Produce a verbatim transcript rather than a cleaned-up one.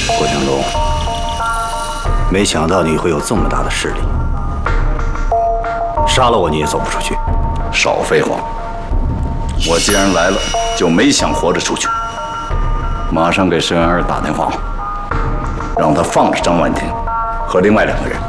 郭成龙，没想到你会有这么大的势力，杀了我你也走不出去。 少废话！我既然来了，就没想活着出去。马上给申安儿打电话，让他放了张万天和另外两个人。